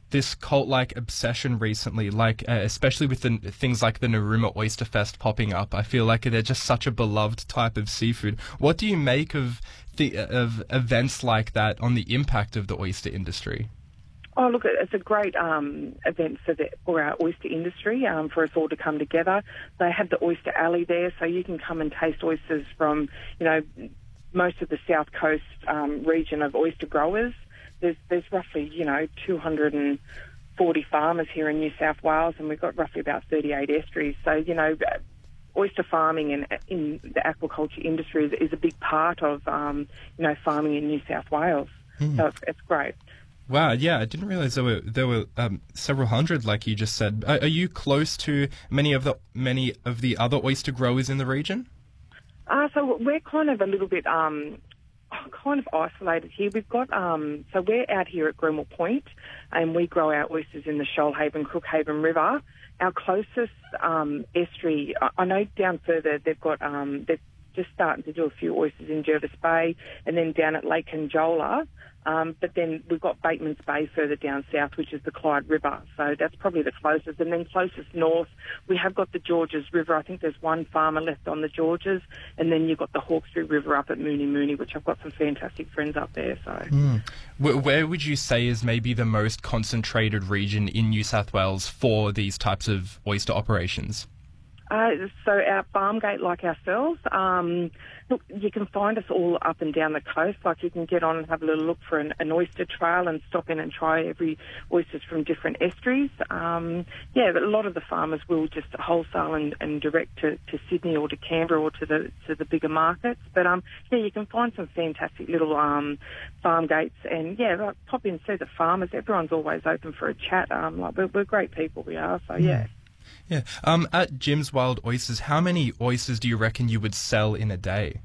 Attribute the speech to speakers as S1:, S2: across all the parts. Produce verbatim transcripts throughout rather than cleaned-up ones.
S1: this cult-like obsession recently, like uh, especially with the things like the Narooma Oyster Fest popping up. I feel like they're just such a beloved type of seafood. What do you make of the of events like that on the impact of the oyster industry?
S2: Oh, look, it's a great um, event for, the, for our oyster industry, um, for us all to come together. They have the Oyster Alley there, so you can come and taste oysters from, you know, most of the South Coast um, region of oyster growers. There's, there's roughly, you know, two hundred forty farmers here in New South Wales, and we've got roughly about thirty-eight estuaries. So, you know, oyster farming and in the aquaculture industry is, is a big part of, um, you know, farming in New South Wales. Mm. So it's, it's great.
S1: Wow, yeah, I didn't realize there were there were um, several hundred, like you just said. Are, are you close to many of the many of the other oyster growers in the region?
S2: Uh, so we're kind of a little bit um, kind of isolated here. We've got um, so we're out here at Greenwell Point, and we grow our oysters in the Shoalhaven, Crookhaven River. Our closest um, estuary, I, I know down further they've got um, they're just starting to do a few oysters in Jervis Bay, and then down at Lake Conjola. Um, but then we've got Bateman's Bay further down south, which is the Clyde River. So that's probably the closest. And then closest north, we have got the Georges River. I think there's one farmer left on the Georges. And then you've got the Hawkesbury River up at Mooney Mooney, which I've got some fantastic friends up there. So,
S1: mm. where, where would you say is maybe the most concentrated region in New South Wales for these types of oyster operations?
S2: Uh, so our farm gate, like ourselves, um, look, you can find us all up and down the coast. Like you can get on and have a little look for an, an oyster trail and stop in and try every oysters from different estuaries. Um, yeah, but a lot of the farmers will just wholesale and, and direct to, to Sydney or to Canberra or to the to the bigger markets. But um, yeah, you can find some fantastic little um, farm gates, and yeah, like, pop in and see the farmers. Everyone's always open for a chat. Um, like we're, we're great people, we are. So yeah.
S1: Yeah. Um, at Jim's Wild Oysters, how many oysters do you reckon you would sell in a day?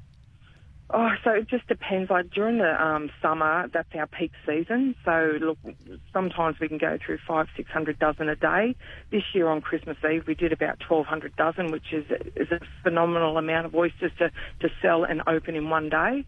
S2: Oh, so it just depends. Like during the um, summer, that's our peak season. So look, sometimes we can go through five, six hundred dozen a day. This year on Christmas Eve, we did about twelve hundred dozen, which is is a phenomenal amount of oysters to, to sell and open in one day.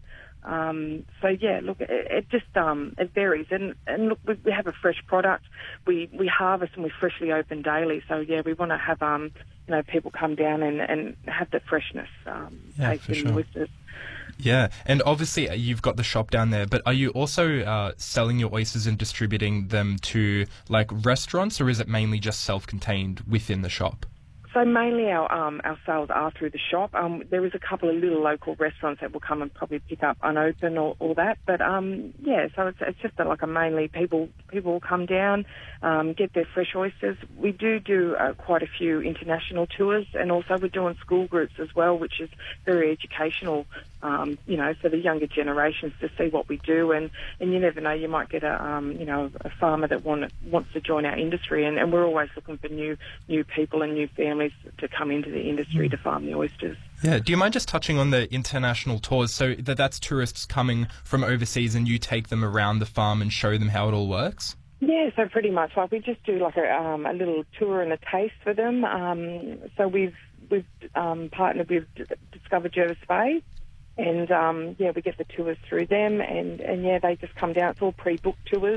S2: Um, so yeah, look, it, it just um, it varies, and and look, we, we have a fresh product. We we harvest and we freshly open daily. So yeah, we want to have um, you know, people come down and, and have the freshness um,
S1: yeah,
S2: taste in
S1: sure.
S2: the oysters.
S1: Yeah, and obviously you've got the shop down there, but are you also uh, selling your oysters and distributing them to like restaurants, or is it mainly just self-contained within the shop?
S2: So mainly our um, our sales are through the shop. Um, there is a couple of little local restaurants that will come and probably pick up unopened or all that. But um, yeah, so it's it's just a, like a mainly people people will come down, um, get their fresh oysters. We do do uh, quite a few international tours, and also we're doing school groups as well, which is very educational. Um, you know, for the younger generations to see what we do, and, and you never know, you might get a um, you know a farmer that want, wants to join our industry, and, and we're always looking for new new people and new families to come into the industry to farm the oysters.
S1: Yeah, do you mind just touching on the international tours? So that that's tourists coming from overseas, and you take them around the farm and show them how it all works?
S2: Yeah, so pretty much like we just do like a, um, a little tour and a taste for them. Um, so we've we've um, partnered with Discover Jervis Bay. And, um, yeah, we get the tours through them, and, and, yeah, they just come down. It's all pre-booked tours,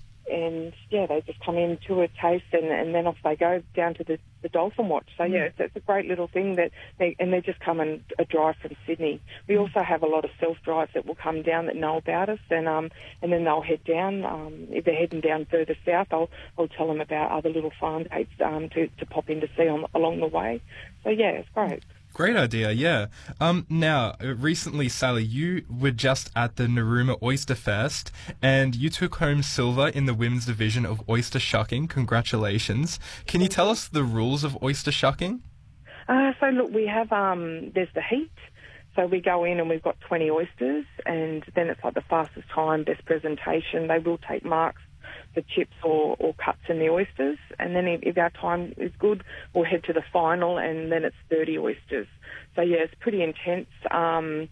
S2: and, yeah, they just come in, tour, taste, and, and then off they go down to the, the dolphin watch. So, yeah, it's, it's a great little thing, that they, and they just come and a drive from Sydney. We also have a lot of self-drives that will come down that know about us, and um, and then they'll head down. Um, if they're heading down further south, I'll, I'll tell them about other little farm dates um, to, to pop in to see on, along the way. So, yeah, it's great.
S1: Great idea, yeah. Um, now, recently, Sally, you were just at the Narooma Oyster Fest, and you took home silver in the women's division of oyster shucking. Congratulations. Can you tell us the rules of oyster shucking?
S2: Uh, so, look, we have, um, there's the heat. So we go in and we've got twenty oysters, and then it's like the fastest time, best presentation. They will take marks for chips or, or cuts in the oysters, and then if, if our time is good, we'll head to the final, and then it's thirty oysters. So yeah, it's pretty intense um,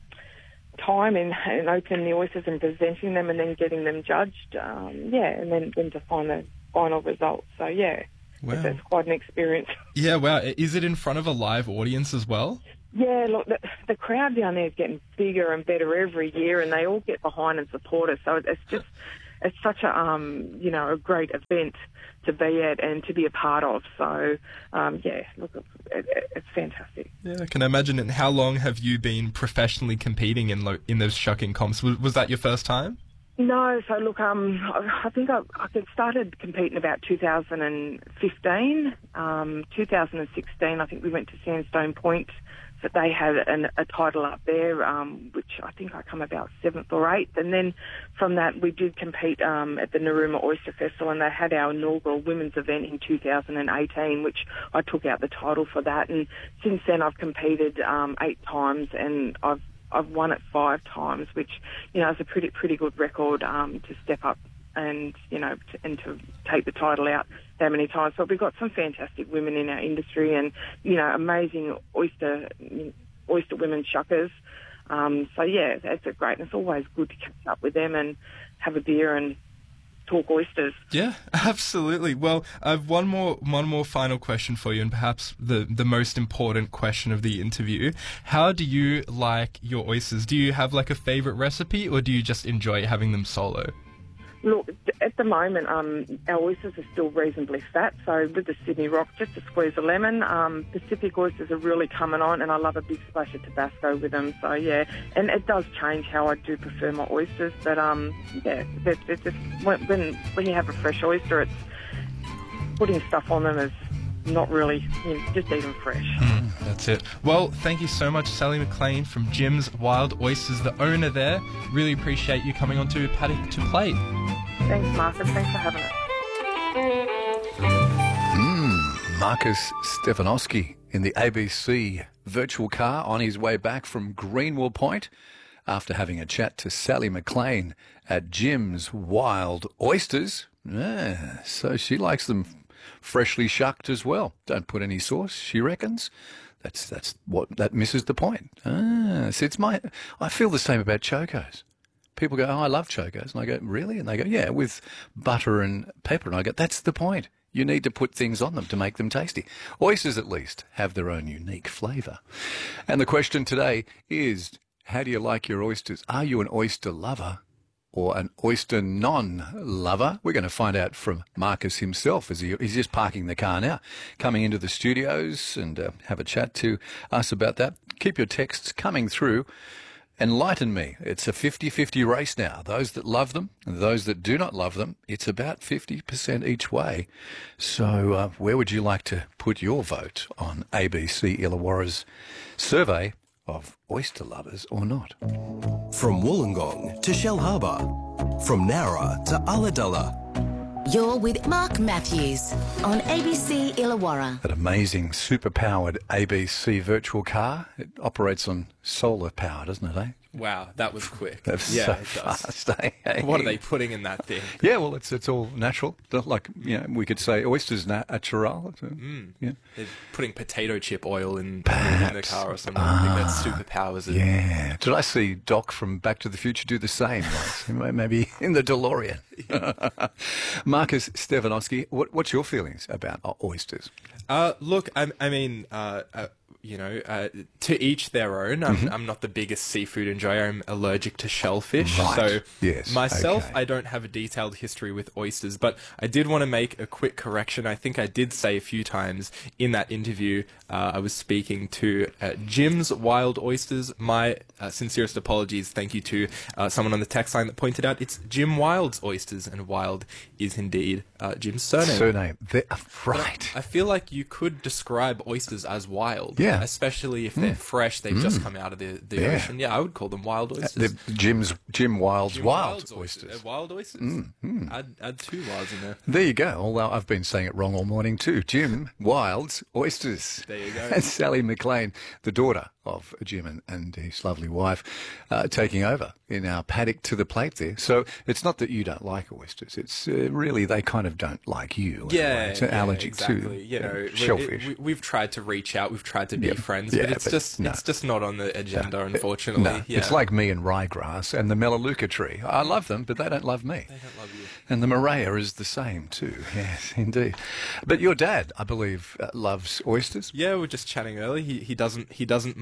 S2: time in, in opening the oysters and presenting them, and then getting them judged. Um, yeah, and then, then to find the final result. So yeah,
S1: wow.
S2: it's, it's quite an experience.
S1: Yeah, wow. Is it in front of a live audience as well?
S2: Yeah, look, the, the crowd down there is getting bigger and better every year, and they all get behind and support us. So it's just it's such a um, you know, a great event to be at and to be a part of. So um, yeah, look, it, it, it's fantastic.
S1: Yeah, I can imagine. And how long have you been professionally competing in lo- in those shucking comps? Was, was that your first time?
S2: No, so look, um, I I think I, I started competing about two thousand fifteen. Um, two thousand sixteen, I think we went to Sandstone Point, but they had an, a title up there, um, which I think I come about seventh or eighth. And then from that, we did compete um, at the Narooma Oyster Festival, and they had our inaugural women's event in two thousand eighteen, which I took out the title for that. And since then, I've competed um, eight times, and I've I've won it five times, which, you know, is a pretty pretty good record um, to step up and, you know, to, and to take the title out that many times. But we've got some fantastic women in our industry, and, you know, amazing oyster oyster women shuckers. Um, so yeah, that's a great, and it's always good to catch up with them and have a beer and talk oysters.
S1: Yeah, absolutely. Well, I have one more one more final question for you, and perhaps the, the most important question of the interview. How do you like your oysters? Do you have like a favourite recipe, or do you just enjoy having them solo?
S2: Look, at the moment, um, our oysters are still reasonably fat, so with the Sydney Rock, just a squeeze of lemon. Um, Pacific oysters are really coming on, and I love a big splash of Tabasco with them, so yeah. And it does change how I do prefer my oysters, but um, yeah, they're, they're just, when, when when you have a fresh oyster, it's putting stuff on them is not really, you know, just eat them fresh.
S1: Mm, that's it. Well, thank you so much, Sally McLean from Jim's Wild Oysters, the owner there. Really appreciate you coming on to Paddock to Plate.
S2: Thanks, Marcus. Thanks for having us.
S3: Mm, Marcus Stefanowski in the A B C virtual car on his way back from Greenwell Point after having a chat to Sally McLean at Jim's Wild Oysters. Yeah, so she likes them freshly shucked as well. Don't put any sauce, she reckons. That's that's what that misses the point. Ah, see, it's my. I feel the same about chocos. People go, "Oh, I love chocos," and I go, "Really?" And they go, "Yeah, with butter and pepper." And I go, "That's the point. You need to put things on them to make them tasty." Oysters, at least, have their own unique flavour. And the question today is, how do you like your oysters? Are you an oyster lover or an oyster non-lover? We're going to find out from Marcus himself as he, he's just parking the car now, coming into the studios, and uh, have a chat to us about that. Keep your texts coming through. Enlighten me. It's a fifty-fifty race now. Those that love them and those that do not love them, it's about fifty percent each way. So uh, where would you like to put your vote on A B C Illawarra's survey of oyster lovers or not?
S4: From Wollongong to Shellharbour, from Nowra to Ulladulla.
S5: You're with Mark Matthews on A B C Illawarra.
S3: That amazing super-powered A B C virtual car. It operates on solar power, doesn't it, eh?
S1: Wow, that was quick.
S3: That's
S1: yeah,
S3: so
S1: it does.
S3: fast, eh?
S1: What are they putting in that thing?
S3: Yeah, well, it's it's all natural. Like, you know, we could say oysters natural.
S1: Mm.
S3: Yeah.
S1: They're putting potato chip oil in, in the car or something.
S3: Ah,
S1: I think that's superpowers it.
S3: Yeah. Did I see Doc from Back to the Future do the same once? Maybe in the DeLorean. Marcus Stefanowski, what, what's your feelings about oysters?
S1: Uh, look, I, I mean, uh, uh, you know, uh, to each their own. I'm,
S3: Mm-hmm.
S1: I'm not the biggest seafood enjoyer. I'm allergic to shellfish.
S3: Right.
S1: So
S3: Yes.
S1: myself,
S3: Okay.
S1: I don't have a detailed history with oysters, but I did want to make a quick correction. I think I did say a few times in that interview, uh, I was speaking to uh, Jim's Wild Oysters. My uh, sincerest apologies. Thank you to uh, someone on the text line that pointed out it's Jim Wild's Oysters, and Wild is indeed uh, Jim's surname.
S3: Surname. The- right.
S1: I feel like you could describe oysters as wild.
S3: Yeah.
S1: Especially if they're fresh, they've just come out of the, the
S3: Yeah.
S1: ocean. Yeah, I would call them wild oysters.
S3: The Jim's Jim Wild's
S1: Jim
S3: Wild
S1: Wild's
S3: Oysters.
S1: Uh, wild oysters? Add, add two wilds in there.
S3: There you go. Although I've been saying it wrong all morning too. Jim Wild's Oysters.
S1: There you go.
S3: And Sally McLean, the daughter of Jim and, and his lovely wife, uh, taking over in our paddock to the plate there. So it's not that you don't like oysters. It's uh, really they kind of don't like you. in a
S1: Yeah,
S3: way. It's an
S1: yeah,
S3: allergic
S1: exactly.
S3: to
S1: You know,
S3: uh,
S1: it-
S3: shellfish.
S1: we, we've tried to reach out. We've tried to be
S3: Yeah.
S1: friends,
S3: Yeah,
S1: but it's
S3: but
S1: just
S3: no.
S1: it's just not on the agenda, unfortunately.
S3: No,
S1: yeah.
S3: it's like me and ryegrass and the melaleuca tree. I love them, but they don't love me.
S1: They don't love you.
S3: And the Morea is the same too. Yes, indeed. But your dad, I believe, uh, loves oysters.
S1: Yeah, we we're just chatting earlier. He he doesn't he doesn't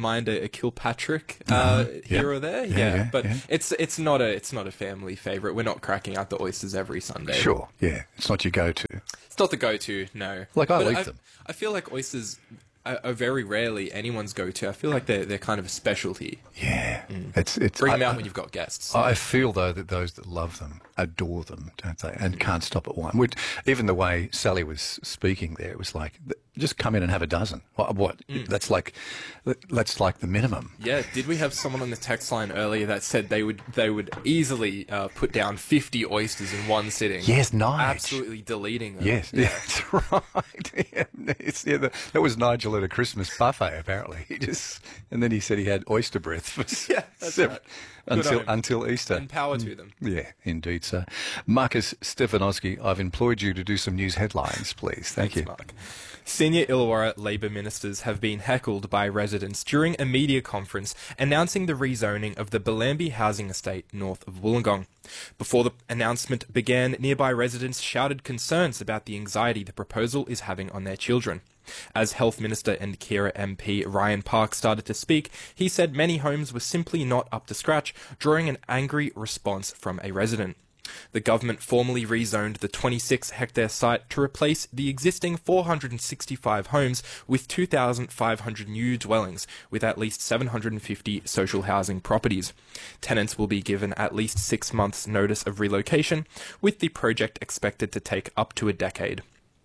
S1: mind a, a Kilpatrick uh,
S3: Uh-huh.
S1: here
S3: Yeah.
S1: or there.
S3: Yeah,
S1: Yeah,
S3: yeah,
S1: but
S3: yeah.
S1: it's it's not a it's not a family favorite. We're not cracking out the oysters every Sunday.
S3: Sure, yeah. It's not your go-to.
S1: It's not the go-to. No.
S3: Like, I'll
S1: But
S3: eat
S1: I,
S3: them.
S1: I feel like oysters are, are very rarely anyone's go-to. I feel like they're they're kind of a specialty.
S3: Yeah. It's, it's,
S1: Bring
S3: I,
S1: them out
S3: I-
S1: when you've got guests.
S3: I feel, though, that those that love them adore them, don't they? And can't stop at one. Which, even the way Sally was speaking there, it was like, th- just come in and have a dozen. What? what? That's like, that's like the minimum.
S1: Yeah, did we have someone on the text line earlier that said they would they would easily uh, put down fifty oysters in one sitting?
S3: Yes, Nige.
S1: Absolutely deleting them.
S3: Yes, yeah, that's right. Yeah, it's, yeah, the, that was Nigel at a Christmas buffet, apparently. He just, and then he said he had oyster breath for
S1: Yeah, that's
S3: seven-
S1: right. Good
S3: until
S1: on him.
S3: until Easter.
S1: And power to them.
S3: Yeah, indeed, sir. Marcus Stefanowski, I've employed you to do some news headlines, please. Thank
S1: Thanks,
S3: you.
S1: Mark. Senior Illawarra Labor ministers have been heckled by residents during a media conference announcing the rezoning of the Bellambi housing estate north of Wollongong. Before the announcement began, nearby residents shouted concerns about the anxiety the proposal is having on their children. As Health Minister and Kira M P Ryan Park started to speak, he said many homes were simply not up to scratch, drawing an angry response from a resident. The government formally rezoned the twenty-six hectare site to replace the existing four hundred sixty-five homes with two thousand five hundred new dwellings, with at least seven hundred fifty social housing properties. Tenants will be given at least six months' notice of relocation, with the project expected to take up to a decade.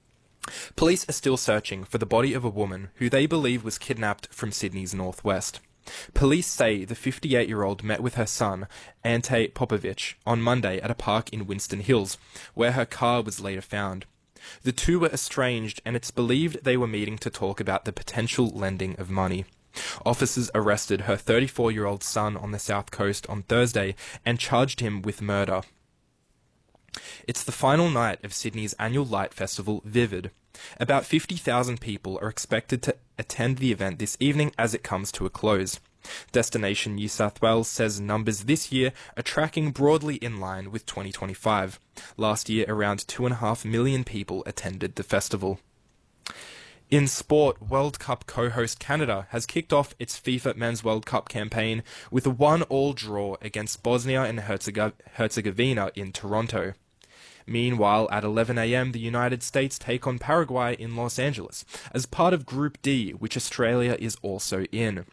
S1: Police are still searching for the body of a woman who they believe was kidnapped from Sydney's northwest. Police say the fifty-eight-year-old met with her son, Ante Popovich, on Monday at a park in Winston Hills, where her car was later found. The two were estranged, and it's believed they were meeting to talk about the potential lending of money. Officers arrested her thirty-four-year-old son on the south coast on Thursday and charged him with murder. It's the final night of Sydney's annual light festival, Vivid. About fifty thousand people are expected to attend the event this evening as it comes to a close. Destination New South Wales says numbers this year are tracking broadly in line with twenty twenty-five. Last year, around two and a half million people attended the festival. In sport, World Cup co-host Canada has kicked off its FIFA Men's World Cup campaign with a one-all draw against Bosnia and Herzegovina Herzegovina in Toronto. Meanwhile, at eleven a m, the United States take on Paraguay in Los Angeles as part of Group D, which Australia is also in.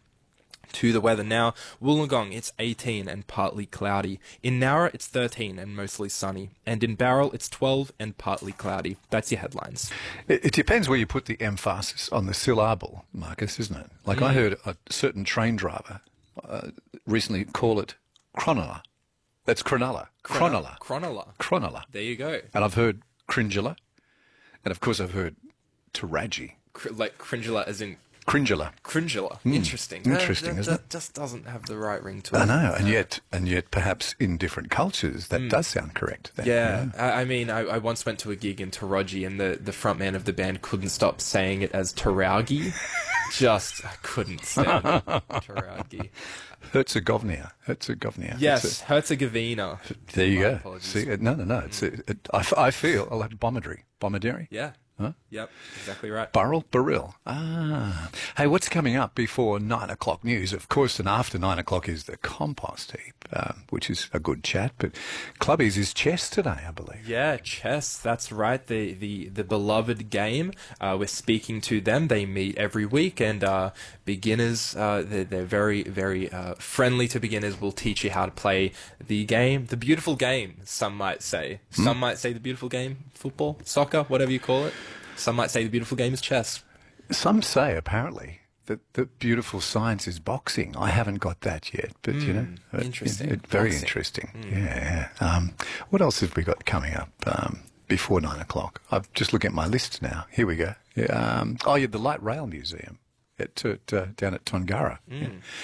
S1: To the weather now, Wollongong it's eighteen and partly cloudy. In Nowra it's thirteen and mostly sunny. And in Barrel it's twelve and partly cloudy. That's your headlines.
S3: It, it depends where you put the emphasis on the syllable, Marcus, isn't it? Like
S1: Mm.
S3: I heard a certain train driver uh, recently call it Cronulla. That's Cronulla. Cronulla.
S1: Cronulla.
S3: Cronulla.
S1: There you go.
S3: And I've heard Cringula. And of course I've heard Taraji.
S1: Cr- like Cringula as in
S3: Cringula.
S1: Cringula. Interesting.
S3: Interesting,
S1: that,
S3: isn't
S1: that, that just doesn't have the right ring to it.
S3: I know, and yet, and yet, perhaps in different cultures, that does sound correct. Then,
S1: Mm. Yeah, I, I mean, I, I once went to a gig in Taraji, and the, the front man of the band couldn't stop saying it as Taragi. Just, I couldn't stand it. Taragi.
S3: Herzegovina. Herzegovina.
S1: Yes,
S3: It's
S1: Herzegovina.
S3: a- there you
S1: My
S3: go.
S1: apologies.
S3: See, uh, no, no, no. It's a, it, I, f- I feel I like Bombardery. Bombardery.
S1: Yeah.
S3: Huh?
S1: Yep, exactly right.
S3: Burrell, Burrill. Ah. Hey, what's coming up before nine o'clock news? Of course, and after nine o'clock is the compost heap, um, which is a good chat. But Clubbies is chess today, I believe.
S1: Yeah, chess. That's right. The the the beloved game. Uh, we're speaking to them. They meet every week, and uh, beginners. Uh, they're, they're very very uh, friendly to beginners. Will teach you how to play the game, the beautiful game. Some might say. Some might say the beautiful game, football, soccer, whatever you call it. Some might say the beautiful game is chess.
S3: Some say, apparently, that the beautiful science is boxing. I haven't got that yet, but, you know. uh,
S1: interesting.
S3: it- it- very
S1: Boxing.
S3: interesting. Yeah. Um, what else have we got coming up um, before nine o'clock? I'm just looking at my list now. Here we go. Yeah, um, oh, yeah, the Light Rail Museum at, at, uh, down at Tongara. Yeah.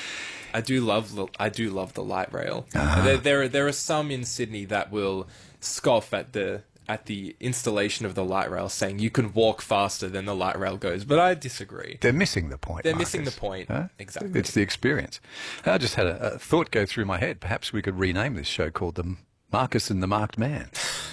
S1: I do love the I do love the light rail.
S3: Ah.
S1: There, there are there are some in Sydney that will scoff at the at the installation of the light rail, saying you can walk faster than the light rail goes. But I disagree.
S3: They're missing the point.
S1: They're
S3: Marcus.
S1: missing the point.
S3: Huh?
S1: Exactly.
S3: It's the experience. I just had a, a thought go through my head. Perhaps we could rename this show called The Marcus and the Marked Man.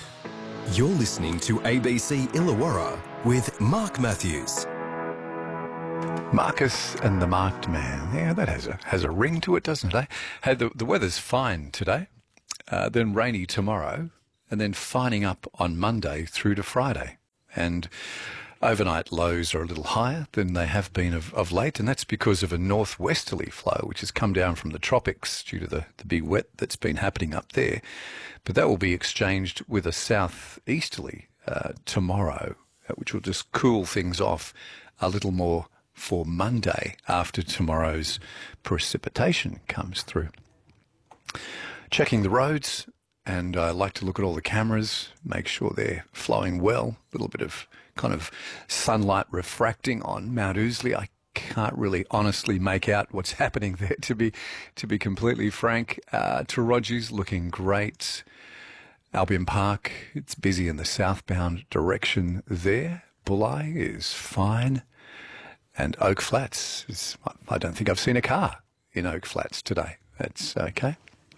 S4: You're listening to A B C Illawarra with Mark Matthews.
S3: Marcus and the Marked Man. Yeah, that has a has a ring to it, doesn't it? Eh? Hey, the, the weather's fine today, uh, then rainy tomorrow, and then fining up on Monday through to Friday. And overnight lows are a little higher than they have been of, of late, and that's because of a northwesterly flow, which has come down from the tropics due to the, the big wet that's been happening up there. But that will be exchanged with a southeasterly uh, tomorrow, uh, which will just cool things off a little more for Monday after tomorrow's precipitation comes through. Checking the roads, and I like to look at all the cameras, make sure they're flowing well. A little bit of kind of sunlight refracting on Mount Ousley. I can't really honestly make out what's happening there, to be to be completely frank. Uh, Taroji's looking great. Albion Park, it's busy in the southbound direction there. Bulli is fine. And Oak Flats, is, I don't think I've seen a car in Oak Flats today. That's okay.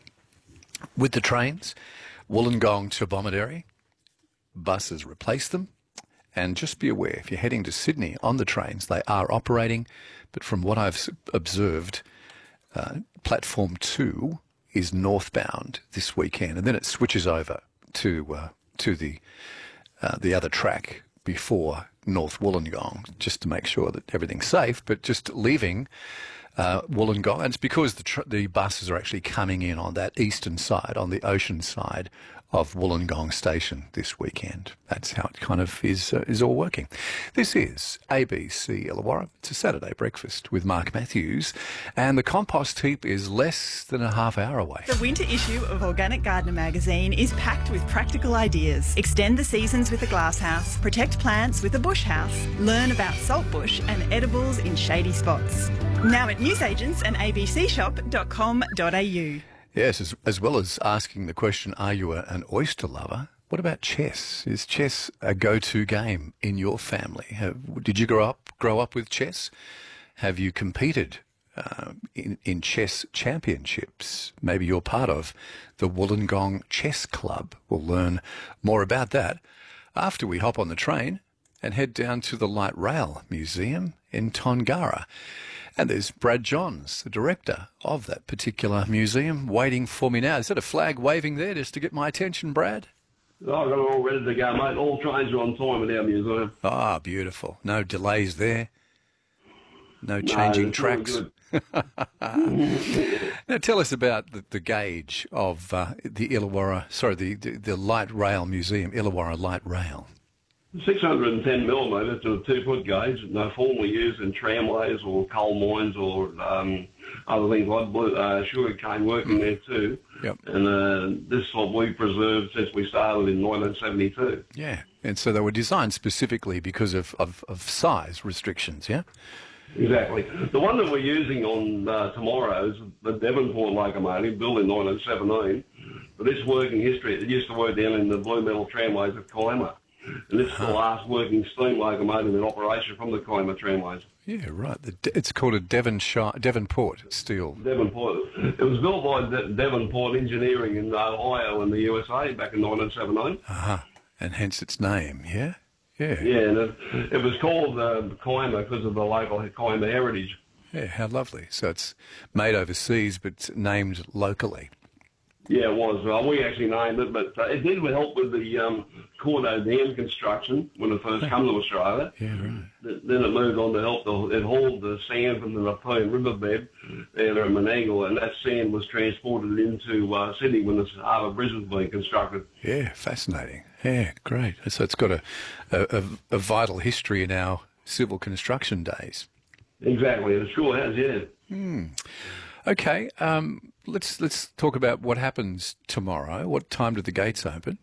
S3: With the trains, Wollongong to Bomaderry, buses replace them. And just be aware, if you're heading to Sydney on the trains, they are operating. But from what I've observed, uh, Platform two is northbound this weekend. And then it switches over to uh, to the uh, the other track before North Wollongong, just to make sure that everything's safe, but just leaving uh, Wollongong. And it's because the, tr- the buses are actually coming in on that eastern side, on the ocean side of Wollongong Station this weekend. That's how it kind of is uh, is all working. This is A B C Illawarra. It's a Saturday breakfast with Mark Matthews, and the compost heap is less than a half hour away.
S6: The winter issue of Organic Gardener magazine is packed with practical ideas. Extend the seasons with a glasshouse, protect plants with a bush house, learn about saltbush and edibles in shady spots. Now at newsagents and a b c shop dot com dot a u.
S3: Yes, as, as well as asking the question, are you a, an oyster lover? What about chess? Is chess a go-to game in your family? Have, did you grow up grow up with chess? Have you competed uh, in, in chess championships? Maybe you're part of the Wollongong Chess Club. We'll learn more about that after we hop on the train and head down to the Light Rail Museum in Tongara. And there's Brad Johns, the director of that particular museum, waiting for me now. Is that a flag waving there just to get my attention, Brad?
S7: Oh, I've got it all ready to go, mate. All trains are on time at our museum.
S3: Ah, beautiful. No delays there. No changing
S7: no,
S3: tracks. Now tell us about the, the gauge of uh, the Illawarra, sorry, the, the, the Light Rail Museum, Illawarra Light Rail.
S7: six hundred ten millimetre to a two-foot gauge, no formerly used in tramways or coal mines or um, other things like uh, sugar cane working there too.
S3: Yep.
S7: And uh, this is what we preserved since we started in nineteen seventy-two.
S3: Yeah, and so they were designed specifically because of, of, of size restrictions, yeah?
S7: Exactly. The one that we're using on uh, tomorrow is the Devonport locomotive, built in nineteen seventeen. But this working history, it used to work down in the Blue Metal tramways of Kiama. And this is the last working steam locomotive in operation from the Kiama tramways.
S3: Yeah, right. The, it's called a Devonshire, Devonport steel.
S7: Devonport. It was built by De- Devonport Engineering in Ohio and the U S A back in nineteen seventeen.
S3: Uh-huh. And hence its name, yeah? Yeah.
S7: Yeah, and it, it was called uh, Kiama because of the local Kiama heritage.
S3: Yeah, how lovely. So it's made overseas but named locally.
S7: Yeah, it was. Well, we actually named it, but uh, it did help with the um, Cordo Dam construction when it first came to Australia.
S3: Yeah, right.
S7: Th- then it moved on to help. The, it hauled the sand from the Nepean riverbed there in Menangle, and that sand was transported into uh, Sydney when the Harbour Bridge was being constructed.
S3: Yeah, fascinating. Yeah, great. So it's got a, a, a vital history in our civil construction days.
S7: Exactly. It sure has, yeah.
S3: Hmm. Okay, um, let's let's talk about what happens tomorrow. What time do the gates open?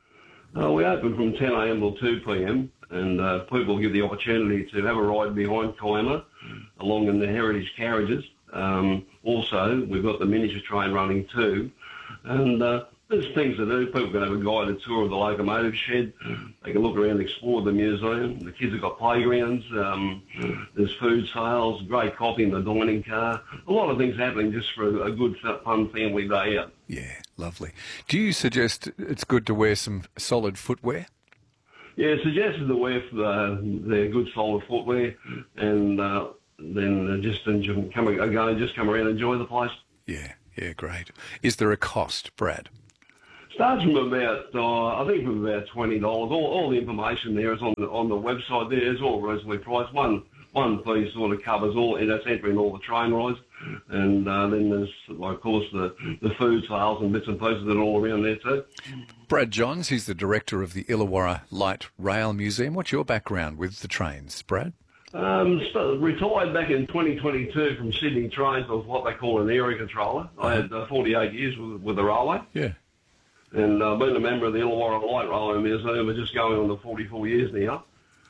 S7: Uh, we open from ten a m till two p m, and uh, people get the opportunity to have a ride behind Kiama along in the heritage carriages. Um, also, we've got the miniature train running too, and uh, there's things to do. People can have a guided tour of the locomotive shed. They can look around, explore the museum. The kids have got playgrounds. Um, there's food sales, great coffee in the dining car. A lot of things happening just for a good, fun family day out.
S3: Yeah, lovely. Do you suggest it's good to wear some solid footwear?
S7: Yeah, it's suggested to wear uh, their good solid footwear, and uh, then uh, just enjoy, come again, just come around and enjoy the place.
S3: Yeah, yeah, great. Is there a cost, Brad?
S7: Starts from about, uh, I think from about twenty dollars. All, all the information there is on the on the website. There is all reasonably priced. One one piece sort of covers all, and that's entering all the train rides, and uh, then there's, like, of course, the the food sales and bits and pieces that are all around there too.
S3: Brad Johns, he's the director of the Illawarra Light Rail Museum. What's your background with the trains, Brad?
S7: Um, so retired back in twenty twenty-two from Sydney Trains. I was what they call an area controller. I had uh, forty-eight years with, with the railway.
S3: Yeah.
S7: And I've uh, been a member of the Illawarra Light Railway Museum. We're just going on to forty-four years now.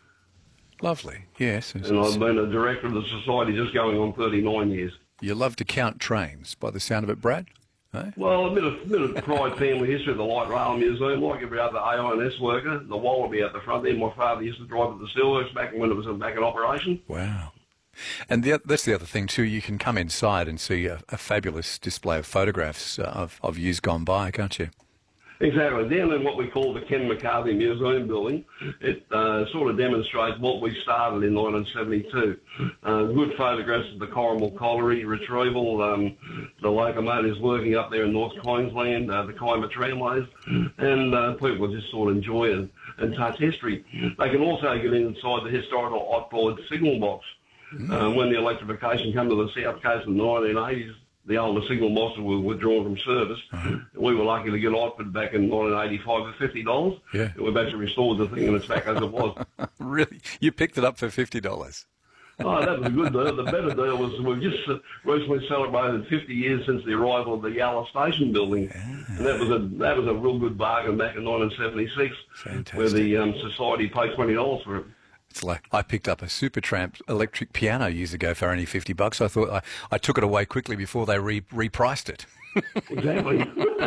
S3: Lovely, yes.
S7: And I've been a director of the society just going on thirty-nine years.
S3: You love to count trains, by the sound of it, Brad? Eh?
S7: Well, a bit of, bit of pride family history of the Light Rail Museum. Like every other A I N S worker, the Wallaby at the front there. My father used to drive at the Steelworks back when it was back in operation.
S3: Wow. And the, that's the other thing too, you can come inside and see a, a fabulous display of photographs uh, of, of years gone by, can't you?
S7: Exactly. Down in what we call the Ken McCarthy Museum building, it uh, sort of demonstrates what we started in nineteen seventy-two. Uh, good photographs of the Corrimal Colliery retrieval, um, the locomotives working up there in North Queensland, uh, the Kiama tramways, and uh, people just sort of enjoy it and touch history. They can also get inside the historical Otboard signal box. Uh, when the electrification came to the south coast in the nineteen eighties, the older signal boxes were withdrawn from service. Uh-huh. We were lucky to get offered back in nineteen eighty-five for fifty dollars.
S3: Yeah.
S7: We've actually restored the thing and it's back as it was.
S3: Really? You picked it up for fifty dollars?
S7: Oh, that was a good deal. The better deal was we've just uh, recently celebrated fifty years since the arrival of the Yalla Station building. Yeah. And that was a that was a real good bargain back in nineteen seventy-six.
S3: Fantastic.
S7: Where the um, society paid twenty dollars for it.
S3: It's like I picked up a Supertramp electric piano years ago for only fifty bucks. I thought I, I took it away quickly before they re, repriced it.
S7: Exactly.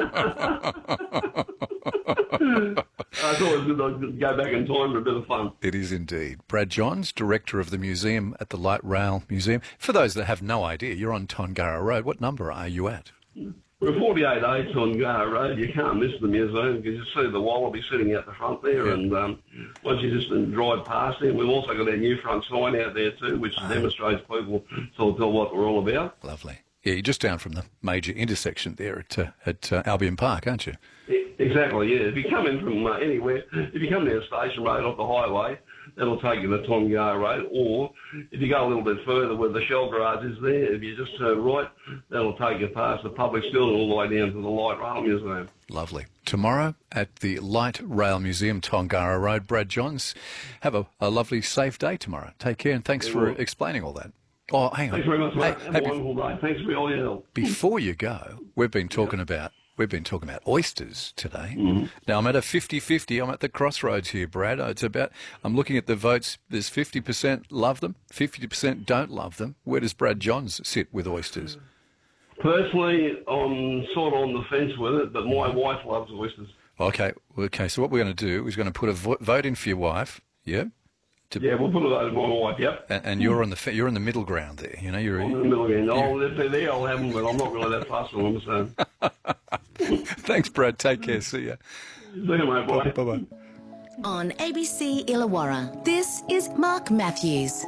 S7: I thought it was good to go back in time for a bit of fun.
S3: It is indeed. Brad Johns, director of the museum at the Light Rail Museum. For those that have no idea, you're on Tongara Road. What number are you at?
S7: We're forty-eight A Tongara Road. You can't miss the museum because you see the Wallaby sitting out the front there, yeah. and um, once you just drive past it, we've also got our new front sign out there too, which oh. demonstrates people to tell what we're all about.
S3: Lovely. Yeah, you're just down from the major intersection there at uh, at uh, Albion Park, aren't you?
S7: Exactly, yeah. If you come in from uh, anywhere, if you come down Station Road off the highway, that'll take you to Tongara Road, or if you go a little bit further where the Shell Garage is there, if you just turn right, that'll take you past the public school and all the way down to the Light Rail Museum.
S3: Lovely. Tomorrow at the Light Rail Museum, Tongara Road. Brad Johns, have a, a lovely, safe day tomorrow. Take care, and thanks yeah, for well. explaining all that. Oh, hang on.
S7: Thanks very much, mate.
S3: Hey,
S7: have
S3: hey,
S7: a wonderful day. Thanks for all your help.
S3: Before you go, we've been talking yeah. about We've been talking about oysters today. Mm-hmm. Now, I'm at a fifty-fifty. I'm at the crossroads here, Brad. It's about, I'm looking at the votes. There's fifty percent love them, fifty percent don't love them. Where does Brad Johns sit with oysters?
S7: Personally, I'm sort of on the fence with it, but my wife loves oysters.
S3: Okay. Okay. So what we're going to do is going to put a vo- vote in for your wife. Yeah.
S7: To, yeah, we'll put it over my wife, yep.
S3: And, and you're on the you're in the middle ground there, you know. You're
S7: I'm in the middle ground. Oh, if they're there, I'll have them, but I'm not really that fussed on them. So.
S3: Thanks, Brad. Take care. See ya.
S7: See you, mate. Bye.
S3: Bye. Bye.
S5: On A B C Illawarra, this is Mark Matthews.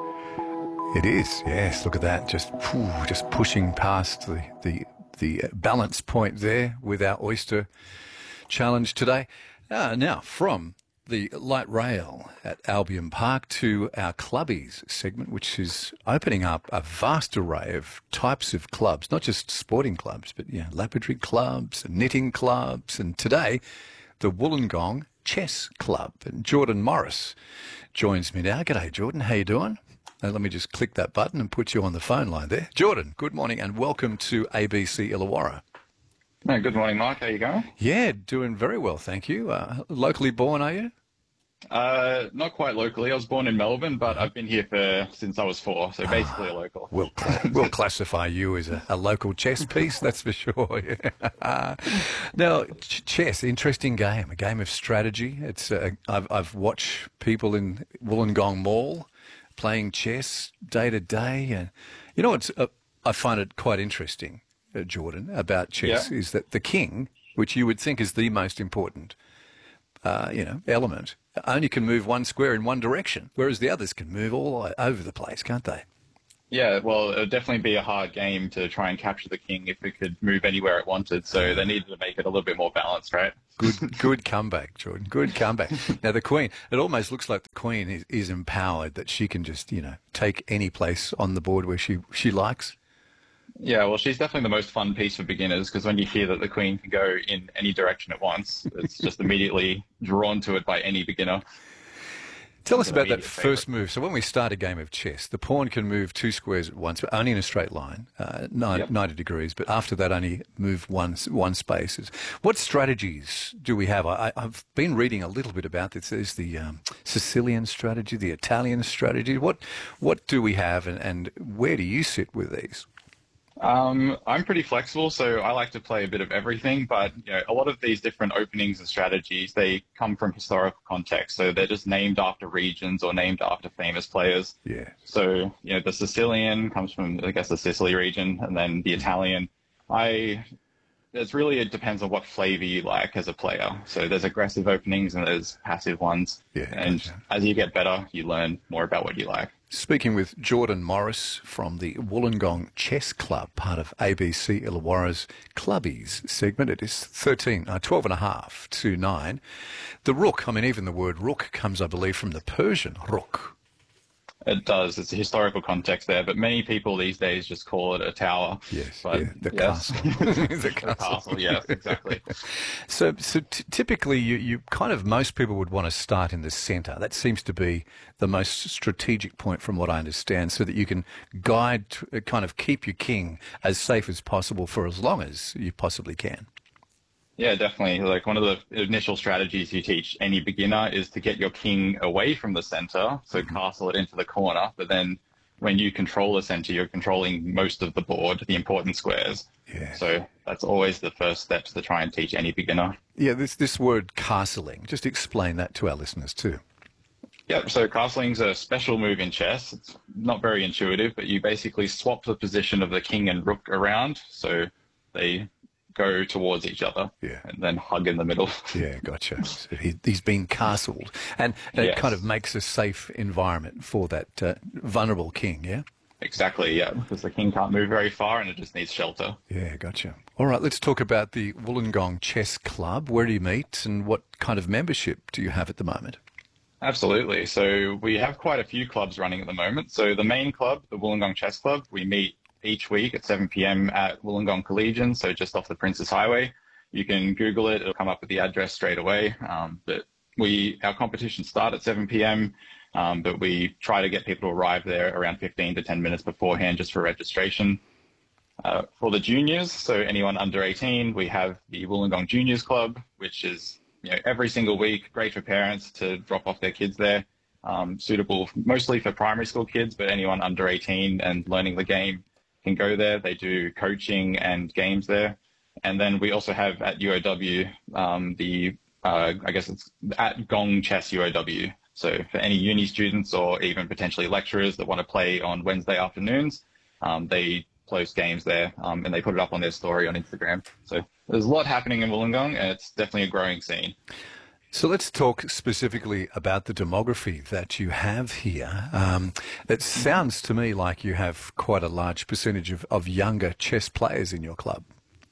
S3: It is. Yes. Look at that. Just whew, just pushing past the the the balance point there with our oyster challenge today. Uh, now from the light rail at Albion Park to our clubbies segment, which is opening up a vast array of types of clubs, not just sporting clubs, but yeah, laboratory clubs and knitting clubs. And today, the Wollongong Chess Club. And Jordan Morris joins me now. G'day, Jordan. How you doing? Now, let me just click that button and put you on the phone line there. Jordan, good morning and welcome to A B C Illawarra.
S8: No, good morning, Mike. How you going?
S3: Yeah, doing very well, thank you. Uh, locally born, are you?
S8: Uh, not quite locally. I was born in Melbourne, but I've been here for since I was four, so basically a local.
S3: We'll, we'll classify you as a, a local chess piece, that's for sure. Yeah. Now, ch- chess, interesting game, a game of strategy. It's uh, I've, I've watched people in Wollongong Mall playing chess day to day, and you know, it's uh, I find it quite interesting, uh, Jordan, about chess yeah. is that the king, which you would think is the most important, uh, you know, element, only can move one square in one direction, whereas the others can move all over the place, can't they?
S8: Yeah, well, it would definitely be a hard game to try and capture the king if it could move anywhere it wanted. So they needed to make it a little bit more balanced, right?
S3: Good, good comeback, Jordan. Good comeback. Now the Queen, it almost looks like the Queen is, is empowered that she can just, you know, take any place on the board where she she likes.
S8: Yeah, well, she's definitely the most fun piece for beginners because when you hear that the Queen can go in any direction at once, it's just immediately drawn to it by any beginner.
S3: Tell us about that first move. So when we start a game of chess, the pawn can move two squares at once, but only in a straight line, uh, nine,
S8: yep.
S3: ninety degrees. But after that, only move one one space. What strategies do we have? I, I've been reading a little bit about this. There's the um, Sicilian strategy, the Italian strategy. What what do we have, and, and where do you sit with these?
S8: Um, I'm pretty flexible, so I like to play a bit of everything, but you know, a lot of these different openings and strategies, they come from historical context, so they're just named after regions or named after famous players.
S3: Yeah.
S8: So, you know, the Sicilian comes from, I guess, the Sicily region, and then the Italian. I, it's really, it depends on what flavor you like as a player. So there's aggressive openings and there's passive ones.
S3: Yeah.
S8: And
S3: Gotcha.
S8: as you get better, you learn more about what you like.
S3: Speaking with Jordan Morris from the Wollongong Chess Club, part of A B C Illawarra's Clubbies segment. It is thirteen, uh, twelve and a half to nine. The rook, I mean, even the word rook comes, I believe, from the Persian rook.
S8: It does. It's a historical context there, but many people these days just call it a tower.
S3: Yes,
S8: but,
S3: yeah, the
S8: yes.
S3: castle. the
S8: The
S3: castle.
S8: castle, yes, exactly.
S3: So, so t- typically, you, you kind of most people would want to start in the centre. That seems to be the most strategic point, from what I understand, so that you can guide, to, kind of keep your king as safe as possible for as long as you possibly can.
S8: Yeah, definitely. Like one of the initial strategies you teach any beginner is to get your king away from the center, so
S3: Mm-hmm.
S8: castle it into the corner. But then when you control the center, you're controlling most of the board, the important squares.
S3: Yeah.
S8: So that's always the first steps to try and teach any beginner.
S3: Yeah, this this word castling. Just explain that to our listeners too.
S8: Yep, so castling's a special move in chess. It's not very intuitive, but you basically swap the position of the king and rook around, so they go towards each other,
S3: Yeah.
S8: and then hug in the middle.
S3: Yeah, gotcha. So he, he's been castled, and it
S8: Yes.
S3: kind of makes a safe environment for that uh, vulnerable king, yeah?
S8: Exactly, yeah, because the king can't move very far and it just needs shelter.
S3: Yeah, gotcha. All right, let's talk about the Wollongong Chess Club. Where do you meet, and what kind of membership do you have at the moment?
S8: Absolutely. So we have quite a few clubs running at the moment. So the main club, the Wollongong Chess Club, we meet each week at seven p.m. at Wollongong Collegian, so just off the Princes Highway. You can Google it; it'll come up with the address straight away. Um, but we our competitions start at seven p.m. Um, but we try to get people to arrive there around fifteen to ten minutes beforehand, just for registration. Uh, for the juniors, so anyone under eighteen, we have the Wollongong Juniors Club, which is you know every single week, great for parents to drop off their kids there. Um, suitable mostly for primary school kids, but anyone under eighteen and learning the game can go there. They do coaching and games there. And then we also have at U O W, um, the, uh, I guess it's at Gong Chess U O W. So for any uni students or even potentially lecturers that want to play on Wednesday afternoons, um, they post games there, um, and they put it up on their story on Instagram. So there's a lot happening in Wollongong, and it's definitely a growing scene.
S3: So let's talk specifically about the demography that you have here. Um, it sounds to me like you have quite a large percentage of, of younger chess players in your club.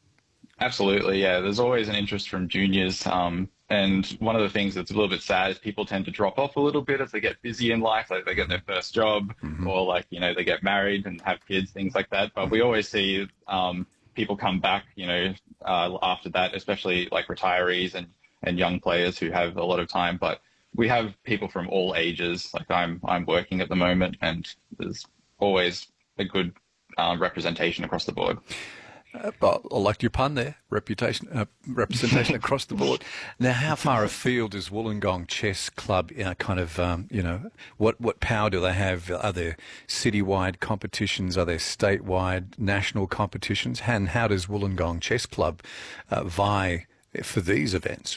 S8: Absolutely, yeah. There's always an interest from juniors. Um, and one of the things that's a little bit sad is people tend to drop off a little bit as they get busy in life, like they get their first job, mm-hmm. or like, you know, they get married and have kids, things like that. But we always see um, people come back, you know, uh, after that, especially like retirees and and young players who have a lot of time. But we have people from all ages. Like I'm, I'm working at the moment, and there's always a good uh, representation across the board.
S3: Uh, well, I liked your pun there. Reputation, uh, representation across the board. Now, how far afield is Wollongong Chess Club? You know, kind of, um, you know, what what power do they have? Are there citywide competitions? Are there statewide, national competitions? And how does Wollongong Chess Club uh, vie for these events?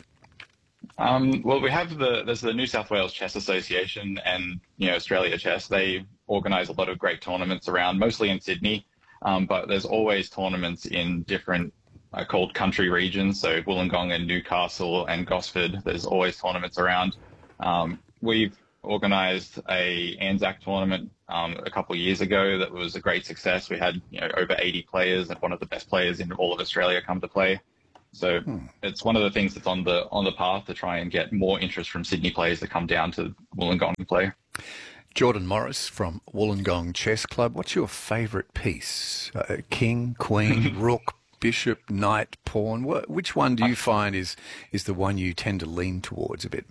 S8: Um, well, we have the there's the New South Wales Chess Association and you know Australia Chess. They organise a lot of great tournaments around, mostly in Sydney, um, but there's always tournaments in different uh, called country regions. So Wollongong and Newcastle and Gosford. There's always tournaments around. Um, we've organised a Anzac tournament um, a couple of years ago that was a great success. We had you know over eighty players and one of the best players in all of Australia come to play. So hmm. it's one of the things that's on the on the path to try and get more interest from Sydney players to come down to Wollongong and play.
S3: Jordan Morris from Wollongong Chess Club. What's your favourite piece? Uh, king, queen, rook, bishop, knight, pawn? Wh- which one do you find is, is the one you tend to lean towards a bit?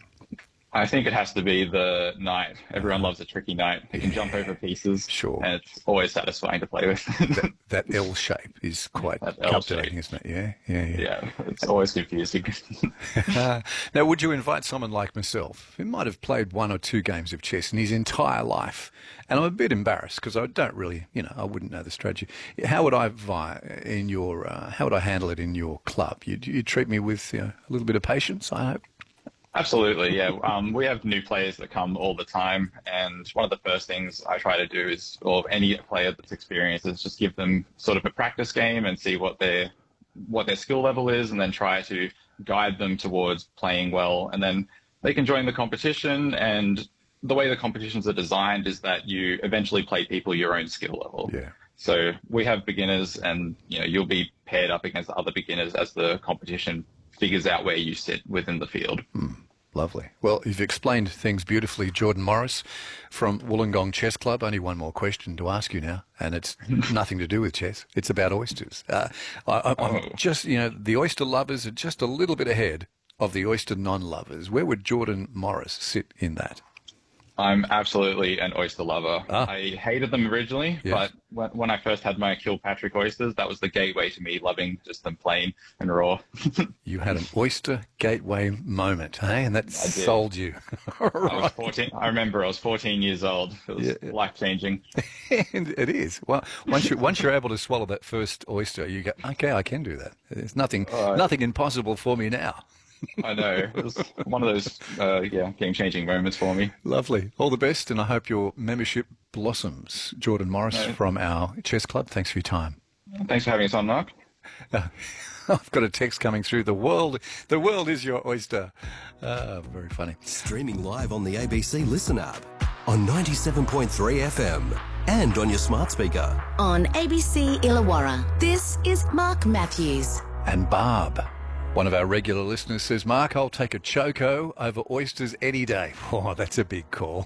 S8: I think it has to be the knight. Everyone loves a tricky knight. It can yeah. jump over pieces.
S3: Sure.
S8: And it's always satisfying to play with.
S3: that, that L shape is quite captivating, isn't it? Yeah, yeah, yeah.
S8: Yeah, it's always confusing.
S3: uh, now, would you invite someone like myself who might have played one or two games of chess in his entire life? And I'm a bit embarrassed because I don't really, you know, I wouldn't know the strategy. How would I vi- in your, uh, how would I handle it in your club? You you treat me with you know, a little bit of patience, I hope.
S8: Absolutely, yeah. Um, we have new players that come all the time, and one of the first things I try to do is, or any player that's experienced, is just give them sort of a practice game and see what their what their skill level is, and then try to guide them towards playing well, and then they can join the competition. And the way the competitions are designed is that you eventually play people your own skill level.
S3: Yeah.
S8: So we have beginners, and you know you'll be paired up against other beginners as the competition figures out where you sit within the field.
S3: Mm, lovely. Well, you've explained things beautifully, Jordan Morris from Wollongong Chess Club. Only one more question to ask you now, and it's nothing to do with chess. It's about oysters. Uh, I, I'm
S8: Oh.
S3: just, you know, the oyster lovers are just a little bit ahead of the oyster non-lovers. Where would Jordan Morris sit in that?
S8: I'm absolutely an oyster lover.
S3: Ah.
S8: I hated them originally,
S3: Yes.
S8: but when, when I first had my Kilpatrick oysters, that was the gateway to me loving just them plain and raw.
S3: You had an oyster gateway moment, hey? And that
S8: did.
S3: sold you. All
S8: I was
S3: right.
S8: fourteen. I remember I was fourteen years old. It was
S3: Yeah.
S8: life-changing.
S3: It is. Well, once you once you're able to swallow that first oyster, you go, okay, I can do that. There's nothing
S8: All right.
S3: nothing impossible for me now.
S8: I know. It was one of those, uh, yeah, game-changing moments for me.
S3: Lovely. All the best, and I hope your membership blossoms. Jordan Morris
S8: No.
S3: from our chess club. Thanks for your time.
S8: Thanks for having us on, Mark.
S3: I've got a text coming through. The world, the world is your oyster. Uh, very funny.
S4: Streaming live on the A B C Listen app, on ninety-seven point three F M, and on your smart speaker.
S5: On A B C Illawarra, this is Mark Matthews.
S3: And Barb, one of our regular listeners, says, Mark, I'll take a choco over oysters any day. Oh, that's a big call.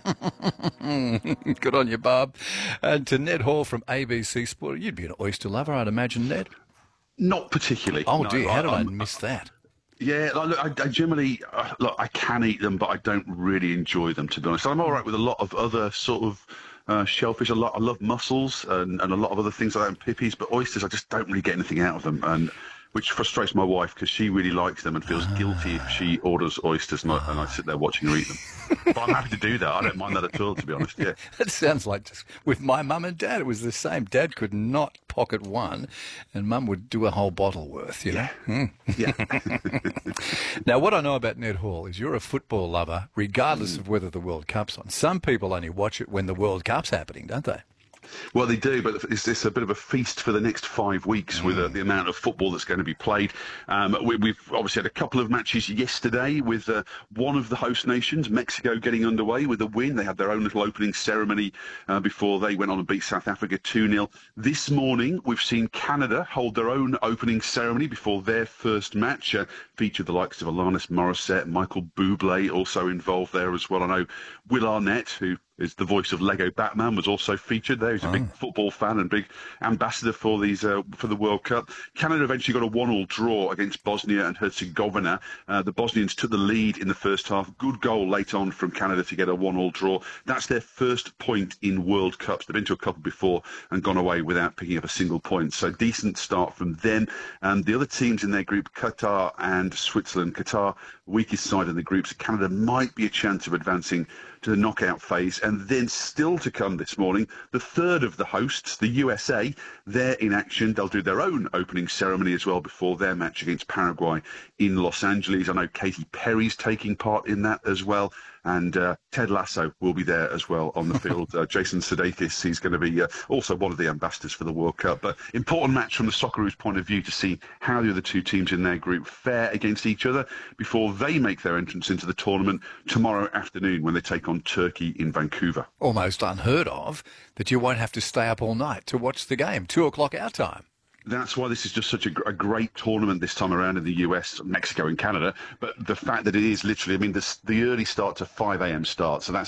S3: Good on you, Barb. And to Ned Hall from A B C Sport, you'd be an oyster lover, I'd imagine, Ned.
S9: Not particularly.
S3: Oh,
S9: no.
S3: dear, how did I,
S9: I'm-
S3: miss that?
S9: Yeah, like, look, I, I generally uh, look. I can eat them, but I don't really enjoy them, to be honest. I'm all right with a lot of other sort of uh, shellfish. A lot. I love mussels and, and a lot of other things like that, and pippies. But oysters, I just don't really get anything out of them, and which frustrates my wife because she really likes them and feels guilty if she orders oysters and I, and I sit there watching her eat them. But I'm happy to do that. I don't mind that at all, to be honest. Yeah.
S3: That sounds like just with my mum and dad. It was the same. Dad could not pocket one, and mum would do a whole bottle worth, you know. Mm.
S9: Yeah.
S3: Now, what I know about Ned Hall is you're a football lover, regardless of whether the World Cup's on. Some people only watch it when the World Cup's happening, don't they?
S9: Well, they do, but it's, it's a bit of a feast for the next five weeks with uh, the amount of football that's going to be played. Um, we, we've obviously had a couple of matches yesterday with uh, one of the host nations, Mexico, getting underway with a win. They had their own little opening ceremony uh, before they went on and beat South Africa two nil. This morning, we've seen Canada hold their own opening ceremony before their first match. Uh, featured the likes of Alanis Morissette, Michael Bublé also involved there as well. I know Will Arnett, who is the voice of Lego Batman, was also featured there. He's a big football fan and big ambassador for these uh, for the World Cup. Canada eventually got a one-all draw against Bosnia and Herzegovina. Uh, the Bosnians took the lead in the first half. Good goal late on from Canada to get a one-all draw. That's their first point in World Cups. They've been to a couple before and gone away without picking up a single point. So decent start from them. And the other teams in their group, Qatar and Switzerland. Qatar, weakest side in the group. So Canada might be a chance of advancing to the knockout phase. And then still to come this morning, the third of the hosts, the U S A, they're in action. They'll do their own opening ceremony as well before their match against Paraguay in Los Angeles. I know Katy Perry's taking part in that as well. and uh, Ted Lasso will be there as well on the field. uh, Jason Sudeikis, he's going to be uh, also one of the ambassadors for the World Cup. But important match from the Socceroos' point of view to see how the other two teams in their group fare against each other before they make their entrance into the tournament tomorrow afternoon when they take on Turkey in Vancouver.
S3: Almost unheard of that you won't have to stay up all night to watch the game. Two o'clock our time.
S9: That's why this is just such a, a great tournament this time around in the U S, Mexico and Canada. But the fact that it is literally, I mean, the, the early start's a five a.m. start, so that's